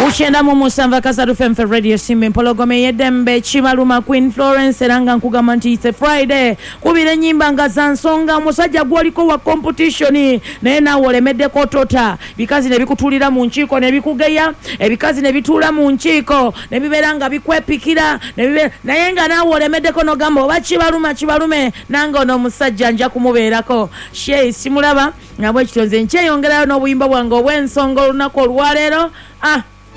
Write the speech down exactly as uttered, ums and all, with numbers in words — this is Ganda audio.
Uchenda mu musanva kasatu F M Radio Simbe Mpologome yedembe Chimaluma Queen Florence eranga nkugamba nti it's a Friday kubire nyimba nga za nsonga musajja gwaliko wa competition naye nawe olemeddeko tota bikazi ne bikutulira mu nkiiko ne bikugeya ebikazi ne bitula mu nkiiko ne bibeera nga bikwepikira ne bibe naye nga nawe olemeddeko nogamba oba Chibaluma Chibalume nanga ono musajja nja kumubeerako she simulaba nabwe kitonze nkyeyongerayo n'obuyimba bwange obw'ensonga olunaku olwaleero ah